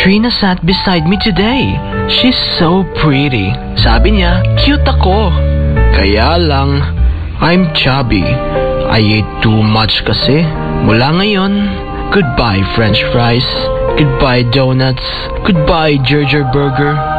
Trina sat beside me today. She's so pretty. Sabi niya, cute ako. Kaya lang, I'm chubby. I ate too much kasi. Mula ngayon, goodbye French fries. Goodbye donuts. Goodbye Gerger Burger.